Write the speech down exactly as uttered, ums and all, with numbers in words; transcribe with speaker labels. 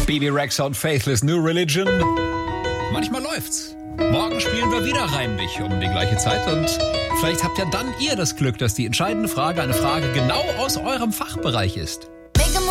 Speaker 1: B B Rexha und Faithless New Religion. Manchmal läuft's. Morgen spielen wir wieder Reim dich um die gleiche Zeit und vielleicht habt ja dann ihr das Glück, dass die entscheidende Frage eine Frage genau aus eurem Fachbereich ist.